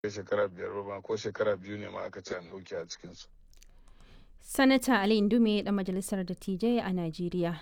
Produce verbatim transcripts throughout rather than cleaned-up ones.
shekara biyar ba ma ko shekara biyu ne ma aka ce an ɗauke a cikinsu. Sanata Ali Indume ɗan majalisar dattijai a Najeriya.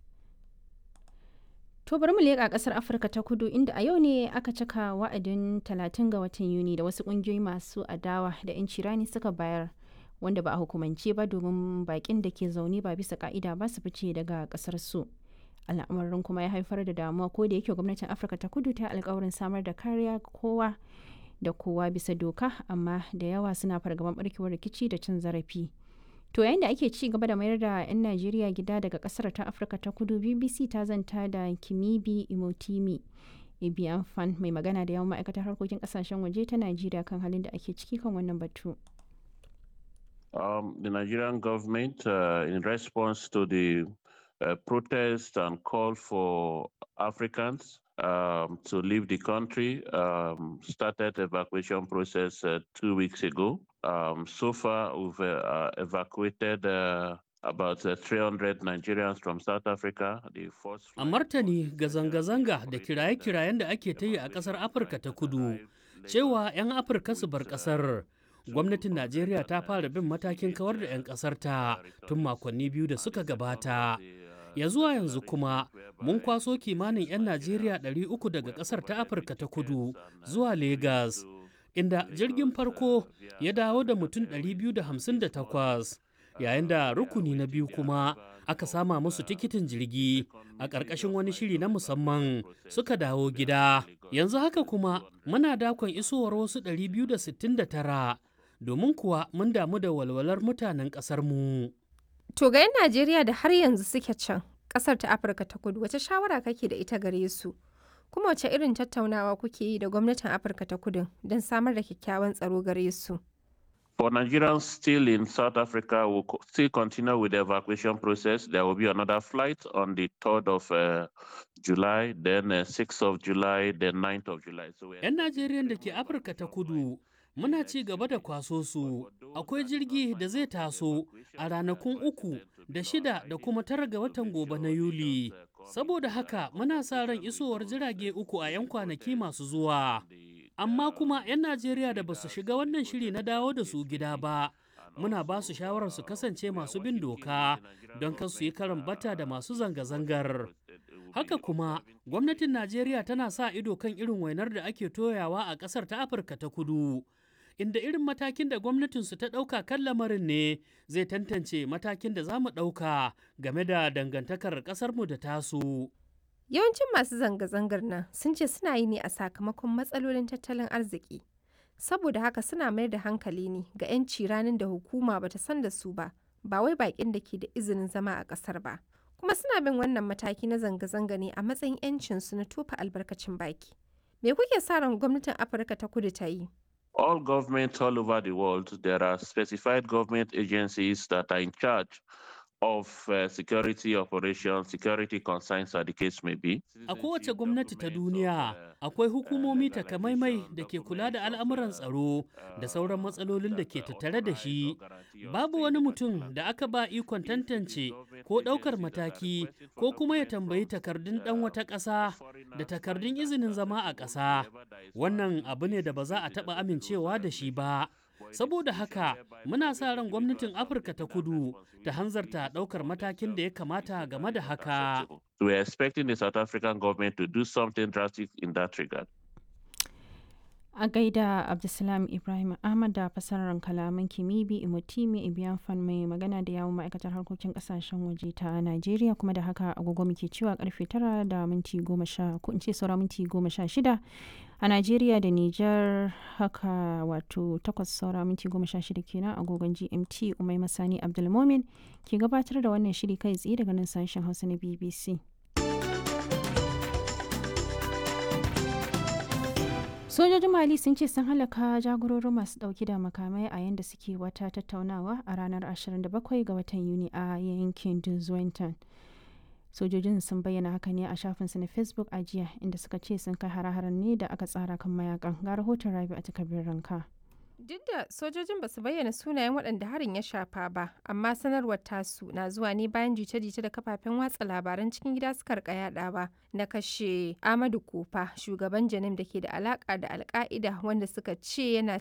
To bari mu leƙa ƙasar Afirka ta Kudu inda a yau ne aka cika wa'adin talatin ga watan Yuni da wasu ƙungiyoyi masu adawa da 'yanci rani suka bayar wanda ba a hukumance ba domin baƙin da ke zaune ba bisa ƙa'ida ba su fice daga ƙasar su. Al'amarin kuma ya haifar da damuwa ko da yake gwamnatin Afirka ta Kudu ta alƙawarin samar da kariya kowa da kowa bisa doka, amma da yawa suna fargaban barkewar rikici da cin zarafi. To yayin da ake ci gaba da mayar da 'yan Najeriya gida daga kasar ta Afirka ta Kudu, B B C ta zanta da Kimibi Imotimi Ebianfan mai magana da yawan ma'aikatar harkokin kasashen waje ta Najeriya kan halin da ake ciki kan wannan batu. Um, the Nigerian government, uh, in response to the uh, protest and call for Africans um, to leave the country, um, started evacuation process uh, two weeks ago. Um, so far, we've uh, evacuated uh, about uh, three hundred Nigerians from South Africa. The first a martani ga zanga-zanga da kiraye-kirayen da ake ta yi a ƙasar Afirka ta Kudu, cewa 'yan Afirka su bar ƙasar. Gwamnatin Najeriya ta fara bin matakin kawar da 'yan ƙasar ta tun makonni biyu da suka gabata. Ya zuwa yanzu kuma mun kwaso kimanin 'yan Najeriya ɗari uku daga ƙasar ta Afirka ta Kudu zuwa Legas, inda jirgin farko ya dawo da mutum ɗari biyu da hamsin da takwas, yayin da rukuni na biyu kuma aka sama musu tikitin jirgi a ƙarƙashin wani shiri na musamman suka dawo gida. Yanzu haka kuma muna dakon isowar wasu ɗari biyu da sittin da tara. domin kuwa mun damu da walwalar mutanen ƙasarmu. To ga 'yan Najeriya da har yanzu suke can ƙasar ta Afirka ta Kudu, wace shawara kake da ita gare su? Kuma wace irin tattaunawa kuke yi da gwamnatin Afirka ta Kudu don samar da kyakkyawan tsaro gare su? For Nigerians still in South Africa, we'll still continue with the evacuation process. There will be another flight on the third of uh, July, then uh, sixth of July, then ninth of July. So 'Yan Najeriyan da ke Afirka ta Kudu muna ci gaba da kwaso su. Akwai jirgi da zai taso a ranakun uku da shida da kuma tara ga watan gobe na Yuli. Saboda haka muna sa ran isowar jirage uku a 'yan kwanaki masu zuwa. Amma kuma 'yan Najeriya da ba su shiga wannan shiri na dawo da su gida ba, muna ba su shawarar su kasance masu bin doka don kan su yi karan bata da masu zanga-zangar. Haka kuma gwamnatin Najeriya tana sa ido kan irin wainar da ake toyawa a ƙasar ta Afirka ta Kudu. Inda irin matakin da gwamnatinsu ta ɗauka kan lamarin ne zai tantance matakin da za mu ɗauka game da dangantakar ƙasarmu da tasu. Yawancin masu zanga-zangar nan sun ce suna yi ne a sakamakon matsalolin tattalin arziki. Saboda haka suna mayar da hankali ne ga 'yanci ranar da hukuma bata san da su ba, ba wai baƙin da ke da izinin zama a ƙasar ba. Kuma suna bin wannan mataki na zanga-zanga ne a matsayin 'yancinsu na tofa albarkacin baki. Me kuke sa ran gwamnatin Afirka ta Kudu ta yi? all governments all over the world, there are specified government agencies that are in charge of uh, security operations, security concerns, as the case may be. A kowace gwamnati ta duniya akwai hukumomi takamaimai da ke kula da al'amuran tsaro da sauran matsalolin da ke tattare da shi. Babu wani mutum da aka ba ikon tantance ko ɗaukar mataki ko kuma ya tambayi takardun ɗan wata ƙasa da takardun izinin zama a ƙasa. Wannan abu ne da ba za a taɓa amincewa da shi ba. Saboda haka muna sa ran gwamnatin Afirka ta Kudu ta hanzarta ɗaukar matakin da ya kamata game da haka. We are expecting the South African government to do something drastic in that regard. A gaida Abdulsalam Ibrahim Ahmad da fasarar kalaman Kimibi Imotimi Ebianfan mai magana da yawon ma'aikatar harkokin kasashen waje ta Najeriya, kuma da haka agogo muke cewa karfe tara da minti goma sha ko in ce saura minti goma sha shida a Najeriya da Nijar, haka wato takwas saura minti goma sha shida kenan agogon G M T. Umai Masani Abdulmomin ke gabatar da wannan shiri kai tsaye daga nan sashen Hausa na B B C. Sojojin Mali sun ce sun halaka jagororin masu dauki da makamai a yanda suke wata tattaunawa a ranar ashirin da bakwai ga watan Yuni a yankin Duzwentan. Sojojin sun bayyana haka ne a shafinsu na Facebook a jiya, inda suka ce sun kai hare-haren ne da aka tsara kan mayakan. Ga rahoton Rabi a takardar ranka. Duk da sojojin ba su bayyana sunayen waɗanda harin ya shafa ba, amma sanarwar tasu na zuwa ne bayan jita-jita da kafafen watsa labaran cikin gida suka rika yadawa na kashe Amadu Kofa, shugaban Janim da ke da alaka da Alka'ida wanda suka ce yana